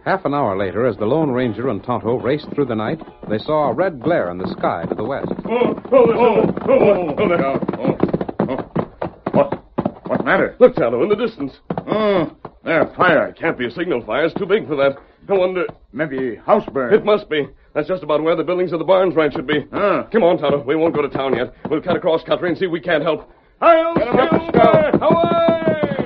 Half an hour later, as the Lone Ranger and Tonto raced through the night, they saw a red glare in the sky to the west. What matter? Look, Tonto, in the distance. There, fire. Can't be a signal fire. It's too big for that. I wonder... Maybe house burn. It must be. That's just about where the buildings of the Barnes ranch should be. Come on, Tonto. We won't go to town yet. We'll cut across country and see if we can't help. I'll Get 'em up, Scout. Away!